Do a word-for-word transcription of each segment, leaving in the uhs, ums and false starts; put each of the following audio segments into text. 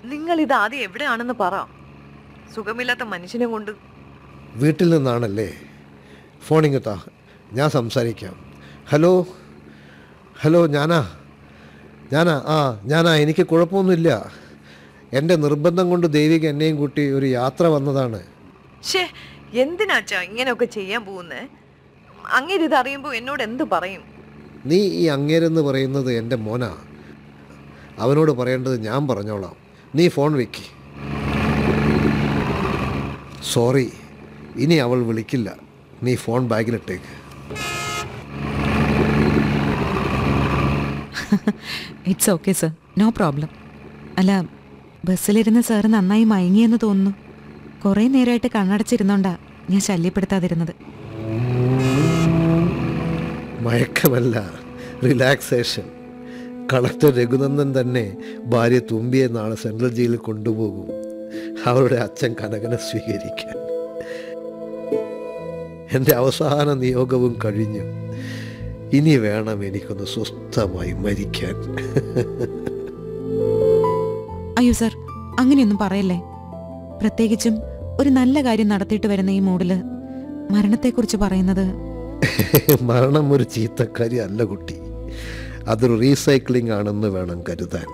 നിങ്ങൾ ഇത് ആദ്യം എവിടെയാണെന്ന് പറ. സുഖമില്ലാത്ത മനുഷ്യനെ കൊണ്ട്. വീട്ടിൽ നിന്നാണല്ലേ? ഫോണിങ്ങത്താ, ഞാൻ സംസാരിക്കാം. ഹലോ ഹലോ ഞാനാ ഞാനാ ആ ഞാനാ എനിക്ക് കുഴപ്പമൊന്നുമില്ല. എൻ്റെ നിർബന്ധം കൊണ്ട് ദേവിക എന്നെയും കൂട്ടി ഒരു യാത്ര വന്നതാണ്. ഷേ, എന്തിനാച്ചാ ഇങ്ങനെയൊക്കെ ചെയ്യാൻ പോകുന്നേ? അങ്ങേര് ഇത് അറിയുമ്പോൾ എന്നോട് എന്ത് പറയും? നീ ഈ അങ്ങേരെന്ന് പറയുന്നത് എൻ്റെ മോനാ. അവനോട് പറയേണ്ടത് ഞാൻ പറഞ്ഞോളാം. നീ ഫോൺ വെക്ക്. സോറി, ഇനി അവൾ വിളിക്കില്ല. നീ phone ബാഗിലിട്ടേക്ക്. It's okay sir, no problem. അല്ല, ബസ്സിലിരുന്ന് സാറ് നന്നായി മയങ്ങിയെന്ന് തോന്നുന്നു. കുറേ നേരമായിട്ട് കണ്ണടച്ചിരുന്നോണ്ടാ ഞാൻ ശല്യപ്പെടുത്താതിരുന്നത്. മയക്കമല്ല, റിലാക്സേഷൻ. കളക്ടർ രഘുനന്ദൻ തന്നെ ഭാര്യ തുമ്പിയെ നാളെ സെൻട്രൽ ജയിലിൽ കൊണ്ടുപോകും, അവരുടെ അച്ഛൻ കനകനെ സ്വീകരിക്കാൻ. എൻ്റെ അവസാന നിയോഗവും കഴിഞ്ഞു. ഇനി വേണം എനിക്കൊന്ന് സ്വസ്ഥമായി മരിക്കാൻ. അയ്യോ സർ, അങ്ങനെയൊന്നും പറയല്ലേ. പ്രത്യേകിച്ചും ഒരു നല്ല കാര്യം നടത്തിയിട്ട് വരുന്ന ഈ മൂഡില് മരണത്തെക്കുറിച്ച് പറയുന്നത്. മരണം ഒരു ചീത്തക്കാരി അല്ല കുട്ടി, അതൊരു റീസൈക്ലിംഗ് ആണെന്ന് വേണം കരുതാൻ.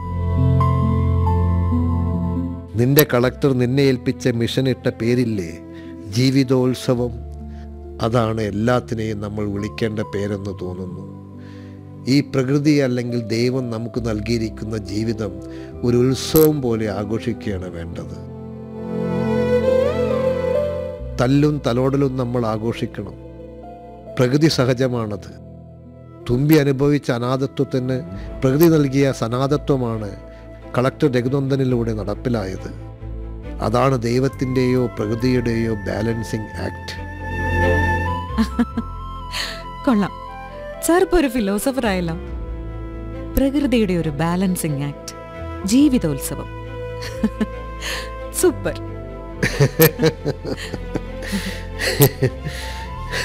നിന്റെ കളക്ടർ നിന്നെ ഏൽപ്പിച്ച മിഷൻ ഇട്ട പേരില്ലേ, ജീവിതോത്സവം. അതാണ് എല്ലാത്തിനെയും നമ്മൾ വിളിക്കേണ്ട പേരെന്ന് തോന്നുന്നു. ഈ പ്രകൃതി അല്ലെങ്കിൽ ദൈവം നമുക്ക് നൽകിയിരിക്കുന്ന ജീവിതം ഒരു ഉത്സവം പോലെ ആഘോഷിക്കുകയാണ് വേണ്ടത്. തല്ലും തലോടലും നമ്മൾ ആഘോഷിക്കണം. പ്രകൃതി സഹജമാണത്. തുമ്പി അനുഭവിച്ച അനാഥത്വത്തിന് പ്രകൃതി നൽകിയ സനാഥത്വമാണ് കളക്ടർ രഘുനന്ദനിലൂടെ നടപ്പിലായത്. അതാണ് ദൈവത്തിൻ്റെയോ പ്രകൃതിയുടെയോ ബാലൻസിങ് ആക്ട്. കൊള്ളാം, സാർ ഇപ്പോൾ ഒരു ഫിലോസഫർ ആയല്ലോ. പ്രകൃതിയുടെ ഒരു ബാലൻസിങ് ആക്ട്, ജീവിതോത്സവം. സൂപ്പർ.